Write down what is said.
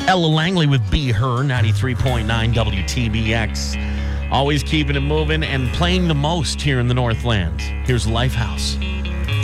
Ella Langley with Be Her, 93.9 WTBX. Always keeping it moving and playing the most here in the Northland. Here's Lifehouse.